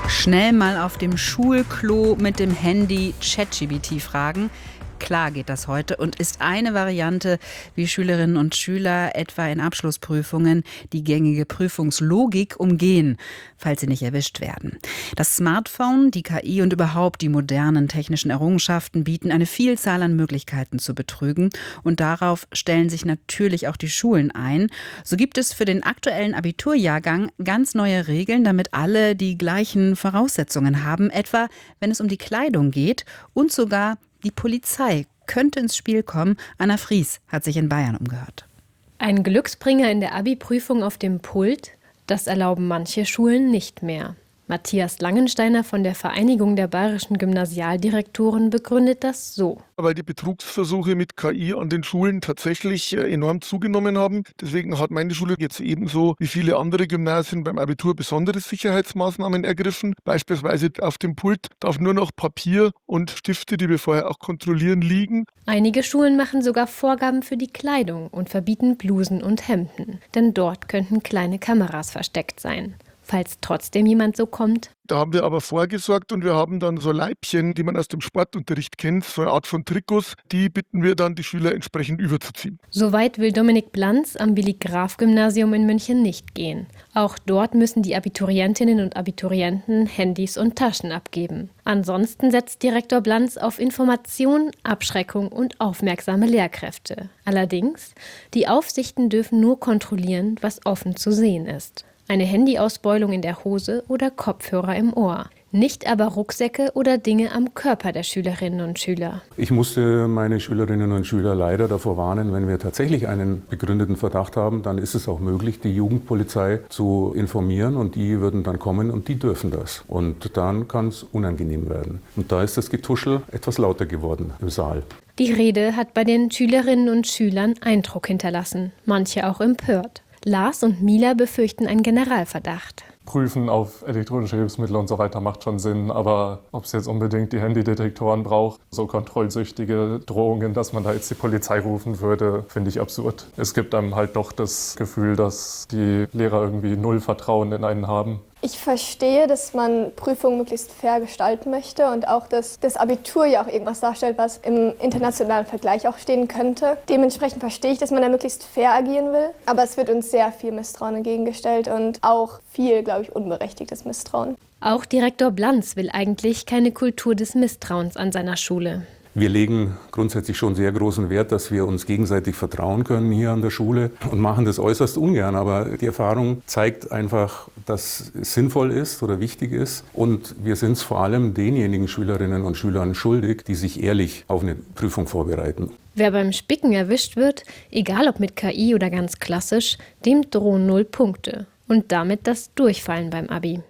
Schnell mal auf dem Schulklo mit dem Handy ChatGPT fragen. Klar geht das heute und ist eine Variante, wie Schülerinnen und Schüler etwa in Abschlussprüfungen die gängige Prüfungslogik umgehen, falls sie nicht erwischt werden. Das Smartphone, die KI und überhaupt die modernen technischen Errungenschaften bieten eine Vielzahl an Möglichkeiten zu betrügen und darauf stellen sich natürlich auch die Schulen ein. So gibt es für den aktuellen Abiturjahrgang ganz neue Regeln, damit alle die gleichen Voraussetzungen haben, etwa wenn es um die Kleidung geht, und sogar die Polizei könnte ins Spiel kommen. Anna Fries hat sich in Bayern umgehört. Ein Glücksbringer in der Abi-Prüfung auf dem Pult? Das erlauben manche Schulen nicht mehr. Matthias Langensteiner von der Vereinigung der bayerischen Gymnasialdirektoren begründet das so. Weil die Betrugsversuche mit KI an den Schulen tatsächlich enorm zugenommen haben. Deswegen hat meine Schule jetzt ebenso wie viele andere Gymnasien beim Abitur besondere Sicherheitsmaßnahmen ergriffen. Beispielsweise auf dem Pult darf nur noch Papier und Stifte, die wir vorher auch kontrollieren, liegen. Einige Schulen machen sogar Vorgaben für die Kleidung und verbieten Blusen und Hemden. Denn dort könnten kleine Kameras versteckt sein. Falls trotzdem jemand so kommt. Da haben wir aber vorgesorgt und wir haben dann so Leibchen, die man aus dem Sportunterricht kennt, so eine Art von Trikots, die bitten wir dann die Schüler entsprechend überzuziehen. Soweit will Dominik Blanz am Willi-Graf-Gymnasium in München nicht gehen. Auch dort müssen die Abiturientinnen und Abiturienten Handys und Taschen abgeben. Ansonsten setzt Direktor Blanz auf Information, Abschreckung und aufmerksame Lehrkräfte. Allerdings, die Aufsichten dürfen nur kontrollieren, was offen zu sehen ist. Eine Handyausbeulung in der Hose oder Kopfhörer im Ohr. Nicht aber Rucksäcke oder Dinge am Körper der Schülerinnen und Schüler. Ich musste meine Schülerinnen und Schüler leider davor warnen, wenn wir tatsächlich einen begründeten Verdacht haben, dann ist es auch möglich, die Jugendpolizei zu informieren und die würden dann kommen und die dürfen das. Und dann kann es unangenehm werden. Und da ist das Getuschel etwas lauter geworden im Saal. Die Rede hat bei den Schülerinnen und Schülern Eindruck hinterlassen, manche auch empört. Lars und Mila befürchten einen Generalverdacht. Prüfen auf elektronische Hilfsmittel und so weiter macht schon Sinn, aber ob es jetzt unbedingt die Handydetektoren braucht, so kontrollsüchtige Drohungen, dass man da jetzt die Polizei rufen würde, finde ich absurd. Es gibt einem halt doch das Gefühl, dass die Lehrer irgendwie null Vertrauen in einen haben. Ich verstehe, dass man Prüfungen möglichst fair gestalten möchte und auch, dass das Abitur ja auch irgendwas darstellt, was im internationalen Vergleich auch stehen könnte. Dementsprechend verstehe ich, dass man da möglichst fair agieren will. Aber es wird uns sehr viel Misstrauen entgegengestellt und auch viel, glaube ich, unberechtigtes Misstrauen. Auch Direktor Blanz will eigentlich keine Kultur des Misstrauens an seiner Schule. Wir legen grundsätzlich schon sehr großen Wert, dass wir uns gegenseitig vertrauen können hier an der Schule und machen das äußerst ungern. Aber die Erfahrung zeigt einfach, dass es sinnvoll ist oder wichtig ist. Und wir sind es vor allem denjenigen Schülerinnen und Schülern schuldig, die sich ehrlich auf eine Prüfung vorbereiten. Wer beim Spicken erwischt wird, egal ob mit KI oder ganz klassisch, dem drohen 0 Punkte. Und damit das Durchfallen beim Abi.